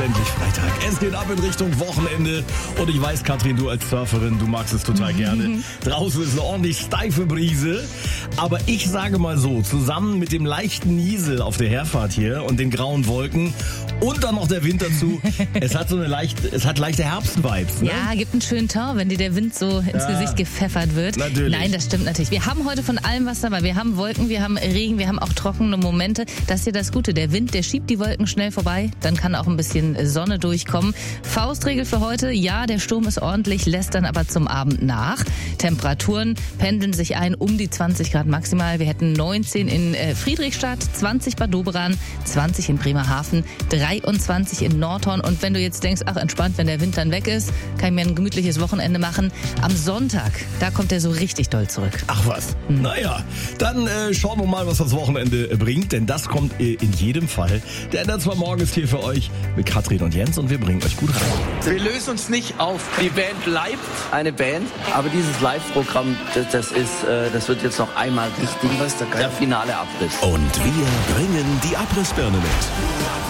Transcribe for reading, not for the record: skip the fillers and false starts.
endlich Freitag. Es geht ab in Richtung Wochenende. Und ich weiß, Katrin, du als Surferin, du magst es total gerne. Draußen ist eine ordentlich steife Brise. Aber ich sage mal so, zusammen mit dem leichten Niesel auf der Herfahrt hier und den grauen Wolken und dann noch der Wind dazu, es hat leichte Herbstvibes. Ne? Ja, gibt einen schönen Ton, wenn dir der Wind so ins Gesicht gepfeffert wird. Natürlich. Nein, das stimmt natürlich. Wir haben heute von allem was dabei. Wir haben Wolken, wir haben Regen, wir haben auch trockene Momente. Das ist ja das Gute. Der Wind, der schiebt die Wolken schnell vorbei. Dann kann auch ein bisschen Sonne durchkommen. Faustregel für heute, ja, der Sturm ist ordentlich, lässt dann aber zum Abend nach. Temperaturen pendeln sich ein um die 20 Grad maximal. Wir hätten 19 in Friedrichstadt, 20 Bad Doberan, 20 in Bremerhaven, 23 in Nordhorn. Und wenn du jetzt denkst, ach entspannt, wenn der Wind dann weg ist, kann ich mir ein gemütliches Wochenende machen. Am Sonntag, da kommt er so richtig doll zurück. Ach was. Naja, dann schauen wir mal, was das Wochenende bringt. Denn das kommt in jedem Fall. Der Ender 2 Morgen ist hier für euch mit Katrin und Jens und wir bringen euch gut rein. Wir lösen uns nicht auf. Die Band bleibt eine Band, aber dieses Live-Programm, das wird jetzt noch einmal richtig der finale Abriss. Und wir bringen die Abrissbirne mit.